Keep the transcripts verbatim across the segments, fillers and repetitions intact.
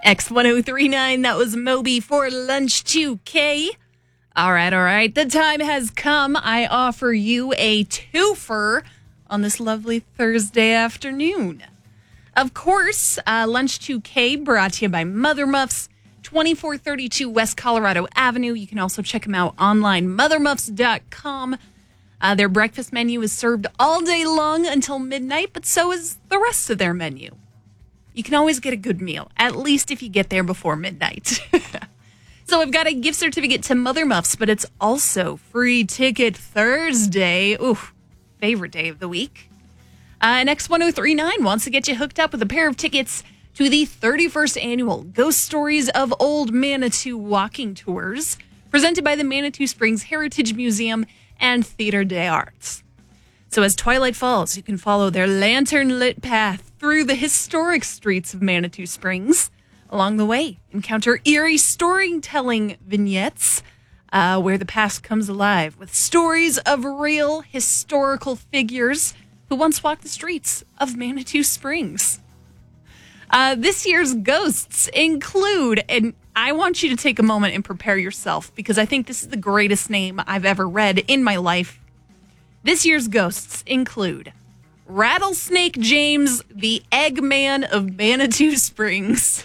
X ten thirty-nine, that was Moby for Lunch two K. All right, all right. The time has come. I offer you a twofer on this lovely Thursday afternoon. Of course, uh, Lunch two K brought to you by Mother Muffs, twenty-four thirty-two West Colorado Avenue. You can also check them out online, mother muffs dot com. Uh, their breakfast menu is served all day long until midnight, but so is the rest of their menu. You can always get a good meal, at least if you get there before midnight. So I've got a gift certificate to Mother Muffs, but it's also Free Ticket Thursday. Ooh, favorite day of the week. Uh, and X ten thirty-nine wants to get you hooked up with a pair of tickets to the thirty-first annual Ghost Stories of Old Manitou walking tours, presented by the Manitou Springs Heritage Museum and Theater des Arts. So as twilight falls, you can follow their lantern-lit path through the historic streets of Manitou Springs. Along the way, encounter eerie storytelling vignettes uh, where the past comes alive with stories of real historical figures who once walked the streets of Manitou Springs. Uh, this year's ghosts include, and I want you to take a moment and prepare yourself because I think this is the greatest name I've ever read in my life. This year's ghosts include Rattlesnake James, the Eggman of Manitou Springs,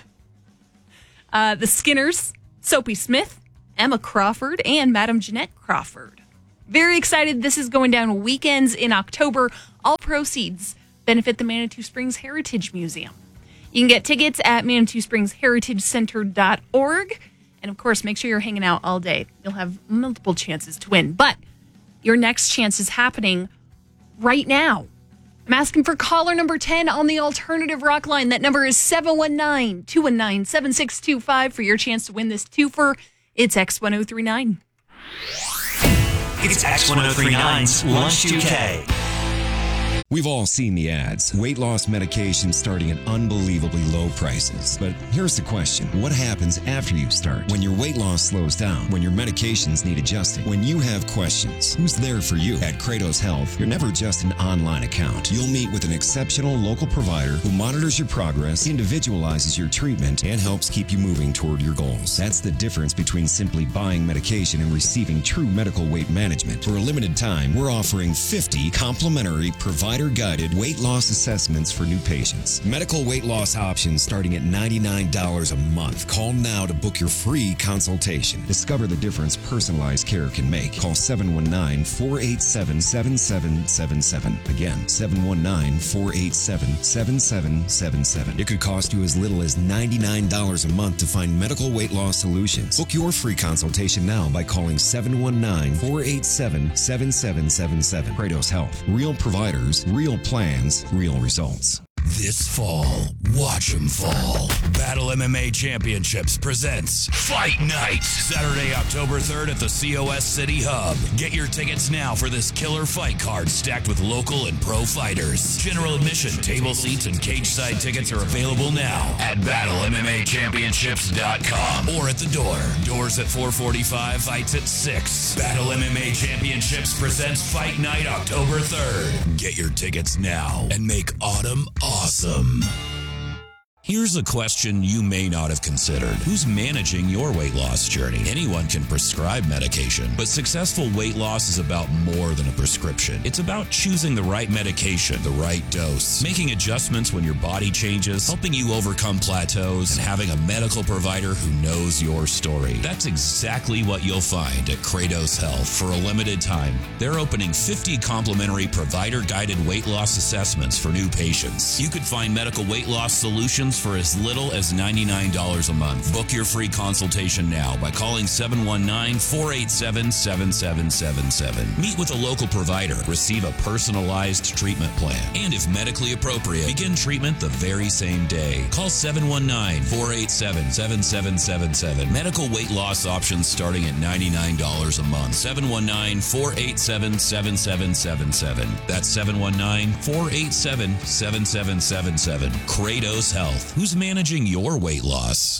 uh, the Skinners, Soapy Smith, Emma Crawford, and Madam Jeanette Crawford. Very excited. This is going down weekends in October. All proceeds benefit the Manitou Springs Heritage Museum. You can get tickets at manitou springs heritage center dot org. And of course, make sure you're hanging out all day. You'll have multiple chances to win. But your next chance is happening right now. I'm asking for caller number ten on the Alternative Rock line. That number is seven one nine, two one nine, seven six two five for your chance to win this twofer. It's X ten thirty-nine. It's X ten thirty-nine's Lunch two K. We've all seen the ads. Weight loss medication starting at unbelievably low prices. But here's the question. What happens after you start? When your weight loss slows down? When your medications need adjusting? When you have questions? Who's there for you? At Kratos Health, you're never just an online account. You'll meet with an exceptional local provider who monitors your progress, individualizes your treatment, and helps keep you moving toward your goals. That's the difference between simply buying medication and receiving true medical weight management. For a limited time, we're offering fifty complimentary provider guided weight loss assessments for new patients. Medical weight loss options starting at ninety-nine dollars a month. Call now to book your free consultation. Discover the difference personalized care can make. Call seven one nine, four eight seven, seven seven seven seven. Again, seven one nine, four eight seven, seven seven seven seven. It could cost you as little as ninety-nine dollars a month to find medical weight loss solutions. Book your free consultation now by calling seven one nine, four eight seven, seven seven seven seven. Kratos Health. Real providers, real plans, real results. This fall, watch 'em fall. Battle M M A Championships presents Fight Night. Saturday, October third at the C O S City Hub. Get your tickets now for this killer fight card stacked with local and pro fighters. General admission, table seats, and cage side tickets are available now at battle m m a championships dot com or at the door. Doors at four forty-five, fights at six. Battle M M A Championships presents Fight Night October third. Get your tickets now and make autumn awesome. Here's a question you may not have considered. Who's managing your weight loss journey? Anyone can prescribe medication, but successful weight loss is about more than a prescription. It's about choosing the right medication, the right dose, making adjustments when your body changes, helping you overcome plateaus, and having a medical provider who knows your story. That's exactly what you'll find at Kratos Health. For a limited time, they're opening fifty complimentary provider-guided weight loss assessments for new patients. You could find medical weight loss solutions for as little as ninety-nine dollars a month. Book your free consultation now by calling seven one nine, four eight seven, seven seven seven seven. Meet with a local provider. Receive a personalized treatment plan. And if medically appropriate, begin treatment the very same day. Call seven one nine, four eight seven, seven seven seven seven. Medical weight loss options starting at ninety-nine dollars a month. seven one nine, four eight seven, seven seven seven seven. That's seven one nine, four eight seven, seven seven seven seven. Kratos Health. Who's managing your weight loss?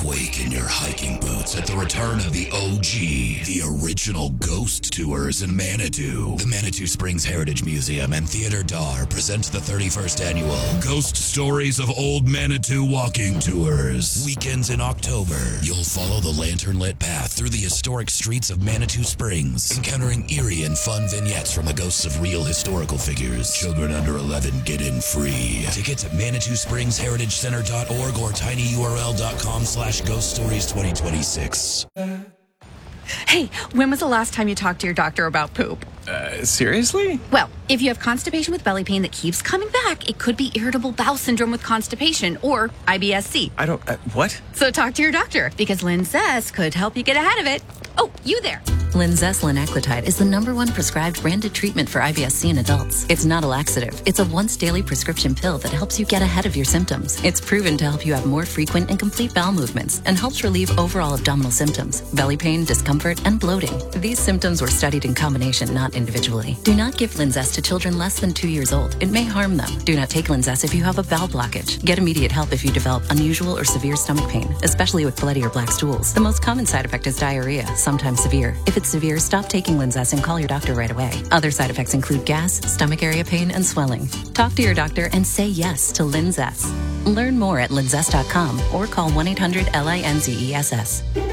quake in your hiking boots at the return of the O G, the original ghost tours in Manitou. The Manitou Springs Heritage Museum and Theater Dar present the thirty-first annual Ghost Stories of Old Manitou Walking Tours. Weekends in October, you'll follow the lantern-lit path through the historic streets of Manitou Springs, encountering eerie and fun vignettes from the ghosts of real historical figures. Children under eleven get in free. Tickets at manitou springs heritage center dot org or tinyurl dot com slash ghost stories twenty twenty-six. Hey, when was the last time you talked to your doctor about poop? Uh, seriously? Well, if you have constipation with belly pain that keeps coming back, it could be irritable bowel syndrome with constipation or I B S C. I don't... Uh, what? So talk to your doctor, because Linzess could help you get ahead of it. Oh, you there. Linzess linaclotide is the number one prescribed branded treatment for I B S C in adults. It's not a laxative. It's a once daily prescription pill that helps you get ahead of your symptoms. It's proven to help you have more frequent and complete bowel movements and helps relieve overall abdominal symptoms, belly pain, discomfort, and bloating. These symptoms were studied in combination, not individually. Do not give Linzess to children less than two years old. It may harm them. Do not take Linzess if you have a bowel blockage. Get immediate help if you develop unusual or severe stomach pain, especially with bloody or black stools. The most common side effect is diarrhea, sometimes severe. If it's severe, stop taking Linzess and call your doctor right away. Other side effects include gas, stomach area pain, and swelling. Talk to your doctor and say yes to Linzess. Learn more at linzess dot com or call one eight hundred L I N Z E S S.